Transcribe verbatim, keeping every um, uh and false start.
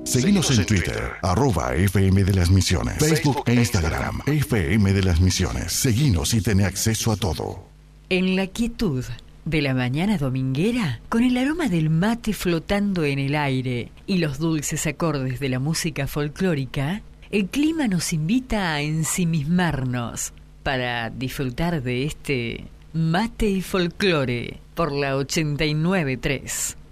Seguinos en Twitter, arroba F M de las Misiones, Facebook e Instagram, F M de las Misiones. Seguinos y ten acceso a todo. En la quietud de la mañana dominguera, con el aroma del mate flotando en el aire y los dulces acordes de la música folclórica, el clima nos invita a ensimismarnos para disfrutar de este mate y folclore por la ochenta y nueve punto tres.